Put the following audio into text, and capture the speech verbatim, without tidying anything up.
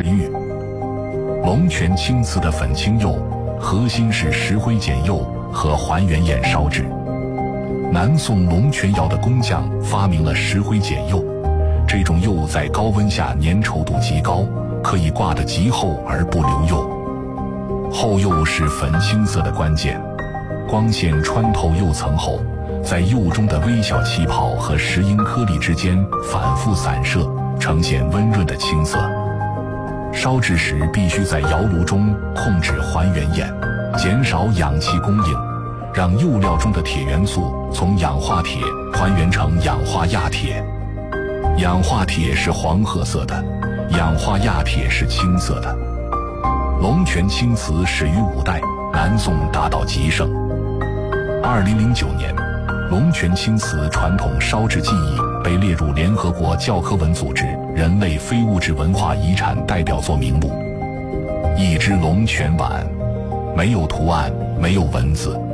玉。龙泉青瓷的粉青釉核心是石灰碱釉和还原焰烧制。南宋龙泉窑的工匠发明了石灰碱釉，这种釉在高温下粘稠度极高，可以挂得极厚而不流釉。厚釉是粉青色的关键，光线穿透釉层后，在釉中的微小气泡和石英颗粒之间反复散射，呈现温润的青色。烧制时必须在窑炉中控制还原焰，减少氧气供应，让釉料中的铁元素从氧化铁还原成氧化亚铁。氧化铁是黄褐色的，氧化亚铁是青色的。龙泉青瓷始于五代，南宋达到极盛。二零零九年，龙泉青瓷传统烧制技艺被列入联合国教科文组织人类非物质文化遗产代表作名录。一只龙泉碗，没有图案，没有文字，